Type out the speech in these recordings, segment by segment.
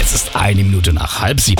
Es ist 1 Minute nach 6:30.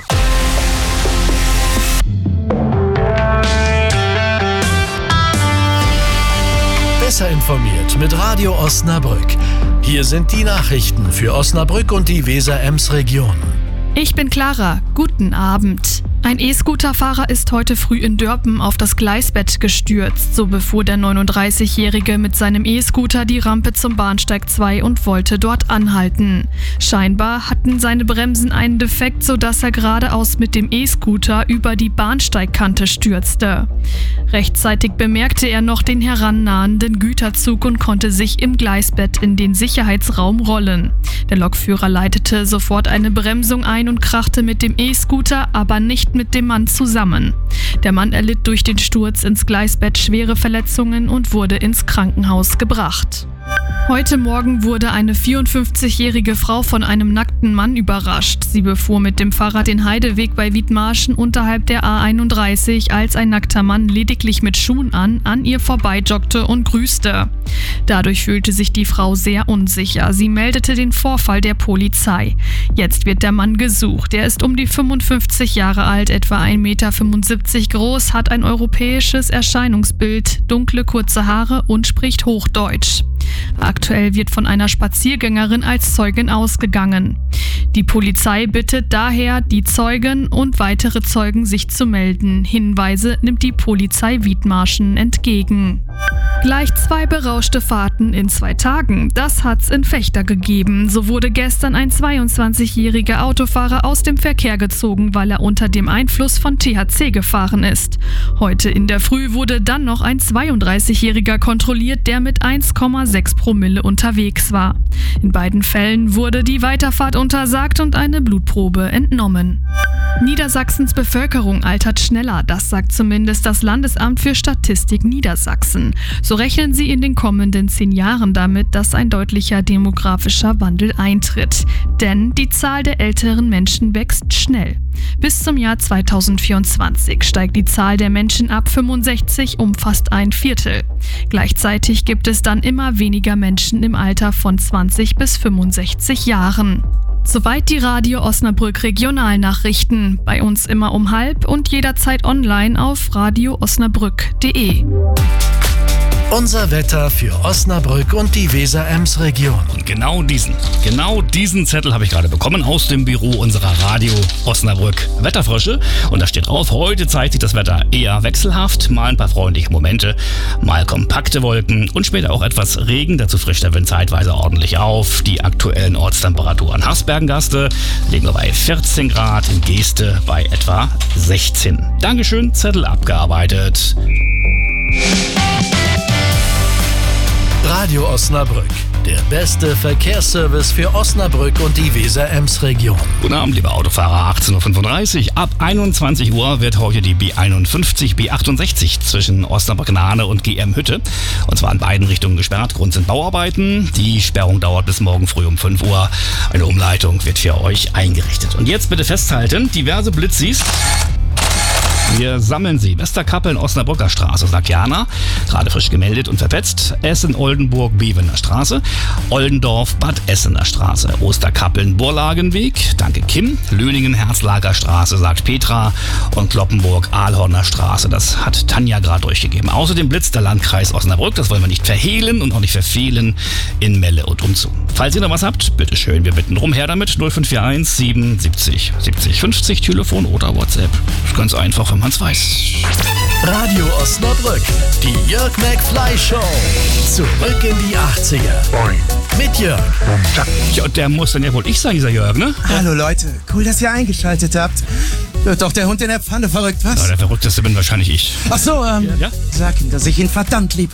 Besser informiert mit Radio Osnabrück. Hier sind die Nachrichten für Osnabrück und die Weser-Ems-Region. Ich bin Clara. Guten Abend. Ein E-Scooter-Fahrer ist heute früh in Dörpen auf das Gleisbett gestürzt. So befuhr der 39-Jährige mit seinem E-Scooter die Rampe zum Bahnsteig 2 und wollte dort anhalten. Scheinbar hatten seine Bremsen einen Defekt, sodass er geradeaus mit dem E-Scooter über die Bahnsteigkante stürzte. Rechtzeitig bemerkte er noch den herannahenden Güterzug und konnte sich im Gleisbett in den Sicherheitsraum rollen. Der Lokführer leitete sofort eine Bremsung ein und krachte mit dem E-Scooter, aber nicht mit dem Mann zusammen. Der Mann erlitt durch den Sturz ins Gleisbett schwere Verletzungen und wurde ins Krankenhaus gebracht. Heute Morgen wurde eine 54-jährige Frau von einem nackten Mann überrascht. Sie befuhr mit dem Fahrrad den Heideweg bei Wiedmarschen unterhalb der A31, als ein nackter Mann lediglich mit Schuhen an ihr vorbeijoggte und grüßte. Dadurch fühlte sich die Frau sehr unsicher. Sie meldete den Vorfall der Polizei. Jetzt wird der Mann gesucht. Er ist um die 55 Jahre alt, etwa 1,75 Meter groß, hat ein europäisches Erscheinungsbild, dunkle kurze Haare und spricht Hochdeutsch. Aktuell wird von einer Spaziergängerin als Zeugin ausgegangen. Die Polizei bittet daher die Zeugen und weitere Zeugen, sich zu melden. Hinweise nimmt die Polizei Wiedmarschen entgegen. Gleich 2 berauschte Fahrten in 2 Tagen. Das hat's in Vechta gegeben. So wurde gestern ein 22-jähriger Autofahrer aus dem Verkehr gezogen, weil er unter dem Einfluss von THC gefahren ist. Heute in der Früh wurde dann noch ein 32-jähriger kontrolliert, der mit 1,6 Promille unterwegs war. In beiden Fällen wurde die Weiterfahrt untersagt und eine Blutprobe entnommen. Niedersachsens Bevölkerung altert schneller, das sagt zumindest das Landesamt für Statistik Niedersachsen. So rechnen sie in den kommenden 10 Jahren damit, dass ein deutlicher demografischer Wandel eintritt. Denn die Zahl der älteren Menschen wächst schnell. Bis zum Jahr 2024 steigt die Zahl der Menschen ab 65 um fast 1/4. Gleichzeitig gibt es dann immer weniger Menschen im Alter von 20 bis 65 Jahren. Soweit die Radio Osnabrück Regionalnachrichten. Bei uns immer um 12:30 und jederzeit online auf radioosnabrück.de. Unser Wetter für Osnabrück und die Weser-Ems-Region. Und genau diesen Zettel habe ich gerade bekommen aus dem Büro unserer Radio Osnabrück Wetterfrösche. Und da steht drauf, heute zeigt sich das Wetter eher wechselhaft, mal ein paar freundliche Momente, mal kompakte Wolken und später auch etwas Regen. Dazu frischt der Wind zeitweise ordentlich auf. Die aktuellen Ortstemperaturen: Haßbergengaste liegen bei 14 Grad, in Geeste bei etwa 16. Dankeschön, Zettel abgearbeitet. Radio Osnabrück, der beste Verkehrsservice für Osnabrück und die Weser-Ems-Region. Guten Abend, liebe Autofahrer, 18:35 Uhr. Ab 21 Uhr wird heute die B51, B68 zwischen Osnabrück-Nahne und GM-Hütte. Und zwar in beiden Richtungen gesperrt. Grund sind Bauarbeiten. Die Sperrung dauert bis morgen früh um 5 Uhr. Eine Umleitung wird für euch eingerichtet. Und jetzt bitte festhalten, diverse Blitzis. Wir sammeln sie. Westerkappeln, Osnabrücker Straße, sagt Jana. Gerade frisch gemeldet und verpetzt. Essen, Oldenburg, Bevener Straße. Oldendorf, Bad Essener Straße. Osterkappeln, Burlagenweg. Danke, Kim. Löningen, Herzlager Straße, sagt Petra. Und Kloppenburg, Aalhorner Straße. Das hat Tanja gerade durchgegeben. Außerdem blitzt der Landkreis Osnabrück. Das wollen wir nicht verhehlen und auch nicht verfehlen in Melle und umzu. Falls ihr noch was habt, bitteschön. Wir bitten drum, her damit. 0541 77 70 50 Telefon oder WhatsApp. Das ist ganz einfach, wenn man es weiß. Radio Osnabrück, die Jörg McFly Show. Zurück in die 80er. Mit Jörg. Ja, der muss dann ja wohl ich sein, dieser Jörg, ne? Hallo Leute, cool, dass ihr eingeschaltet habt. Wird doch der Hund in der Pfanne verrückt, was? Ja, der Verrückteste bin wahrscheinlich ich. Ach so, ja? Sag ihm, dass ich ihn verdammt lieb